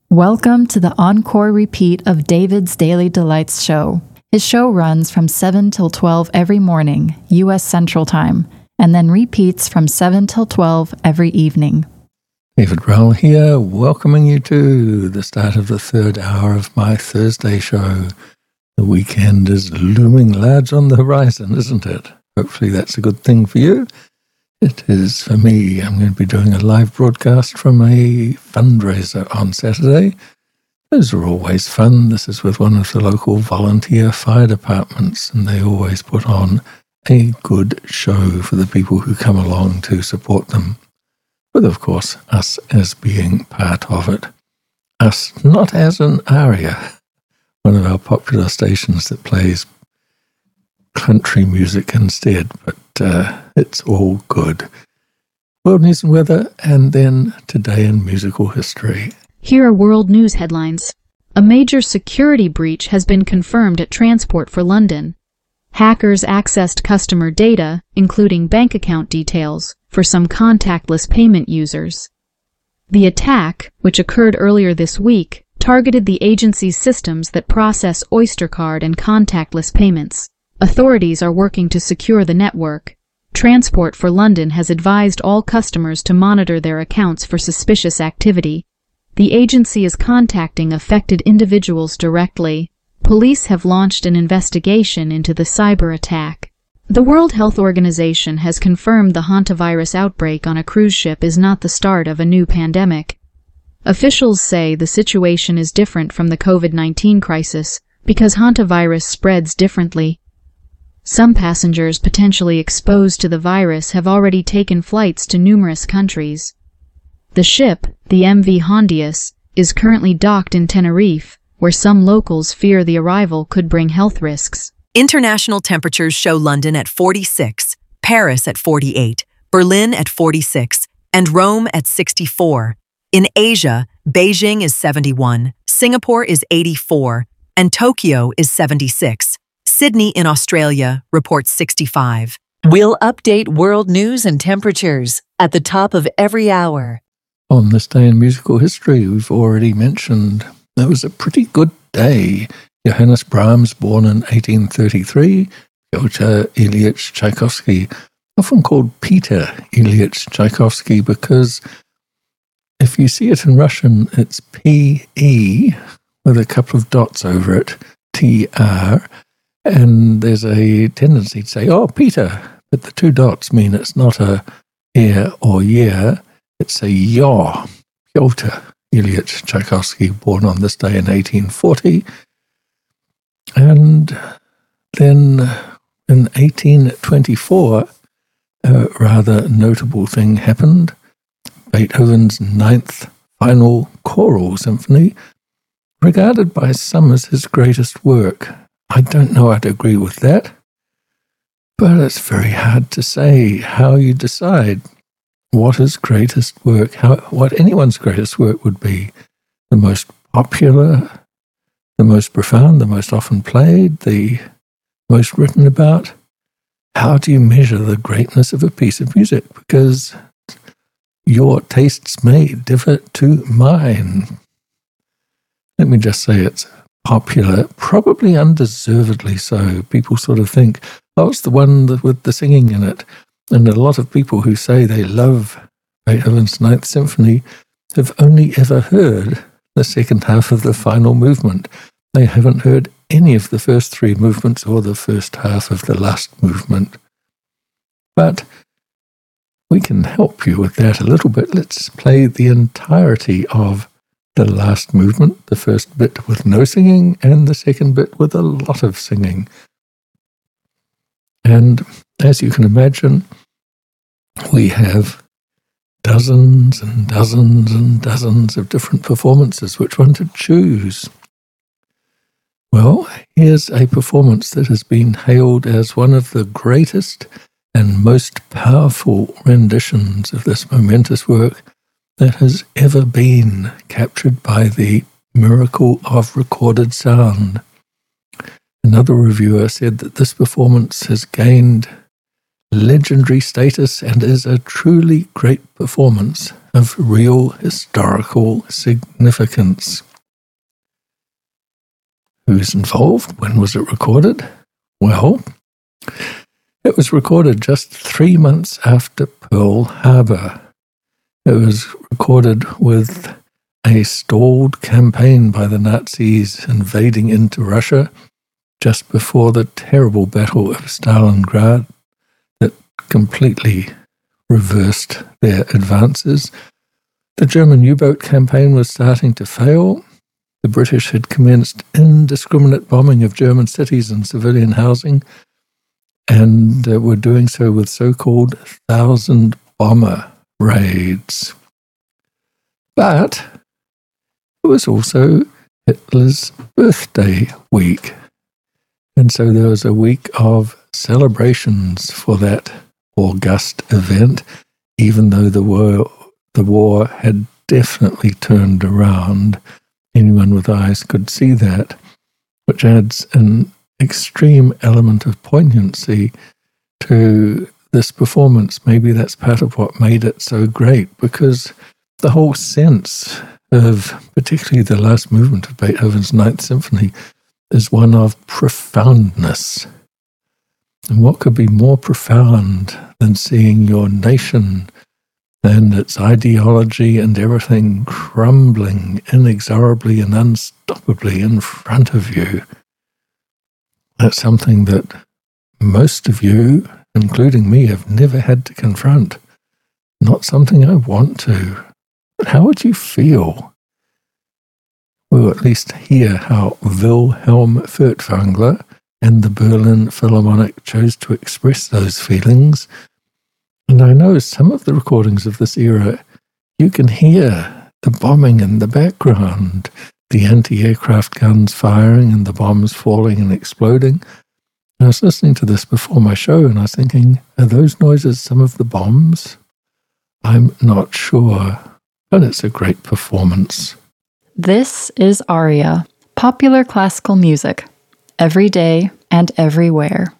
Welcome to the encore repeat of David's Daily Delights show. His show runs from 7 till 12 every morning, U.S. Central Time, and then repeats from 7 till 12 every evening. David Rowell here, welcoming you to the start of the third hour of my Thursday show. The weekend is looming large on the horizon, isn't it? Hopefully that's a good thing for you. It is for me. I'm going to be doing a live broadcast from a fundraiser on Saturday. Those are always fun. This is with one of the local volunteer fire departments, and they always put on a good show for the people who come along to support them. With, of course, us as being part of it. Us not as an ARIA, one of our popular stations that plays country music instead, but it's all good. World news and weather, and then today in musical history. Here are world news headlines. A major security breach has been confirmed at Transport for London. Hackers accessed customer data, including bank account details, for some contactless payment users. The attack, which occurred earlier this week, targeted the agency's systems that process Oyster card and contactless payments. Authorities are working to secure the network. Transport for London has advised all customers to monitor their accounts for suspicious activity. The agency is contacting affected individuals directly. Police have launched an investigation into the cyber attack. The World Health Organization has confirmed the hantavirus outbreak on a cruise ship is not the start of a new pandemic. Officials say the situation is different from the COVID-19 crisis because hantavirus spreads differently. Some passengers potentially exposed to the virus have already taken flights to numerous countries. The ship, the MV Hondius, is currently docked in Tenerife, where some locals fear the arrival could bring health risks. International temperatures show London at 46, Paris at 48, Berlin at 46, and Rome at 64. In Asia, Beijing is 71, Singapore is 84, and Tokyo is 76. Sydney in Australia reports 65. We'll update world news and temperatures at the top of every hour. On this day in musical history, we've already mentioned it was a pretty good day. Johannes Brahms, born in 1833, Pyotr Ilyich Tchaikovsky, often called Peter Ilyich Tchaikovsky because if you see it in Russian, it's P-E with a couple of dots over it, T-R, and there's a tendency to say, oh, Peter, but the two dots mean it's not a ear or year, it's a yaw. Pyotr Ilyich Tchaikovsky, born on this day in 1840. And then in 1824, a rather notable thing happened. Beethoven's Ninth Final Choral Symphony, regarded by some as his greatest work. I don't know I'd agree with that, but it's very hard to say how you decide what his greatest work, what anyone's greatest work would be. The most popular, the most profound, the most often played, the most written about. How do you measure the greatness of a piece of music? Because your tastes may differ to mine. Let me just say it's popular, probably undeservedly so. People sort of think, oh, it's the one with the singing in it. And a lot of people who say they love Beethoven's Ninth Symphony have only ever heard the second half of the final movement. They haven't heard any of the first three movements or the first half of the last movement. But we can help you with that a little bit. Let's play the entirety of the last movement, the first bit with no singing and the second bit with a lot of singing. And as you can imagine, we have dozens and dozens and dozens of different performances. Which one to choose? Well, here's a performance that has been hailed as one of the greatest and most powerful renditions of this momentous work that has ever been captured by the miracle of recorded sound. Another reviewer said that this performance has gained legendary status and is a truly great performance. of real historical significance. Who's involved? When was it recorded? Well, it was recorded just 3 months after Pearl Harbor. It was recorded with a stalled campaign by the Nazis invading into Russia just before the terrible Battle of Stalingrad that completely reversed their advances. The German U-boat campaign was starting to fail. The British had commenced indiscriminate bombing of German cities and civilian housing, and were doing so with so-called 1,000-bomber raids. But it was also Hitler's birthday week, and so there was a week of celebrations for that august event, even though the war had definitely turned around. Anyone with eyes could see that, which adds an extreme element of poignancy to this performance. Maybe that's part of what made it so great, because the whole sense of particularly the last movement of Beethoven's Ninth Symphony is one of profoundness. And what could be more profound than seeing your nation and its ideology and everything crumbling inexorably and unstoppably in front of you? That's something that most of you, including me, have never had to confront. Not something I want to. But how would you feel? Well, at least hear how Wilhelm Furtwängler and the Berlin Philharmonic chose to express those feelings. And I know some of the recordings of this era, you can hear the bombing in the background, the anti-aircraft guns firing and the bombs falling and exploding. And I was listening to this before my show, and I was thinking, are those noises some of the bombs? I'm not sure, but it's a great performance. This is Aria, popular classical music, every day and everywhere.